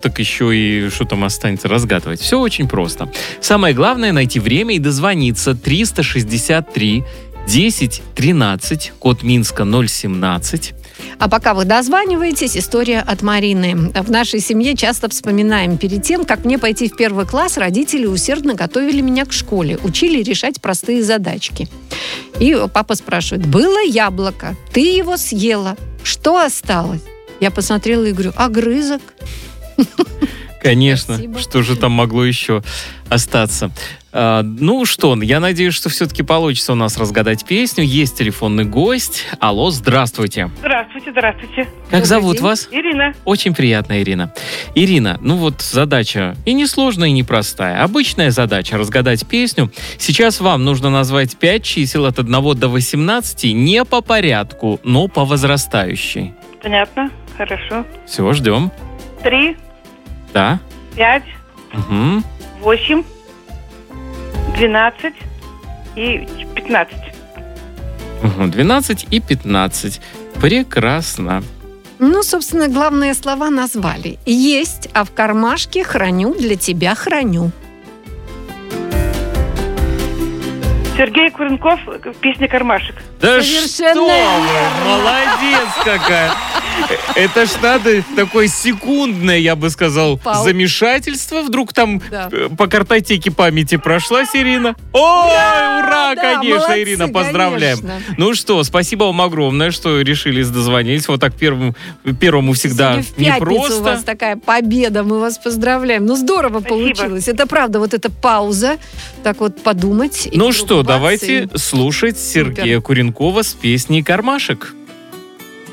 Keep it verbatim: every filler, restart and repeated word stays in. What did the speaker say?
так еще и что там останется разгадывать. Все очень просто. Самое главное — найти время и дозвониться. триста шестьдесят три десять тринадцать, код Минска ноль семнадцать. А пока вы дозваниваетесь, история от Марины. В нашей семье часто вспоминаем: перед тем, как мне пойти в первый класс, родители усердно готовили меня к школе, учили решать простые задачки. И папа спрашивает: было яблоко, ты его съела, что осталось? Я посмотрела и говорю: огрызок. Конечно, Спасибо. Что же там могло еще остаться? А, ну что, я надеюсь, что все-таки получится у нас разгадать песню. Есть телефонный гость. Алло, здравствуйте. Здравствуйте, здравствуйте. Как Добрый зовут день. вас? Ирина. Очень приятно, Ирина. Ирина, ну вот задача и несложная, и непростая. Обычная задача — разгадать песню. Сейчас вам нужно назвать пять чисел от одного до восемнадцати, не по порядку, но по возрастающей. Понятно, хорошо. Все, ждем. Три, Да? пять, Угу. восемь, двенадцать и пятнадцать. Угу. двенадцать и пятнадцать. Прекрасно. Ну, собственно, главные слова назвали. Есть, а в кармашке храню, для тебя храню. Сергей Куренков, песня «Кармашек». Да Совершенно что вы, верно. молодец какая. Это ж надо такое секундное, я бы сказал, Пау. замешательство. Вдруг там Да. э, по картотеке памяти прошлась Ирина. Ой, ура, да, конечно, молодцы, Ирина, поздравляем. конечно. Ну что, спасибо вам огромное, что решили дозвониться. Вот так первому, первому всегда Сегодня в пятницу непросто. у вас такая победа, мы вас поздравляем. Ну, здорово Спасибо. получилось. Это правда, вот эта пауза, так вот подумать. и Ну вдруг что, бац, давайте и- слушать Сергея Куренкова с песней «Кармашек».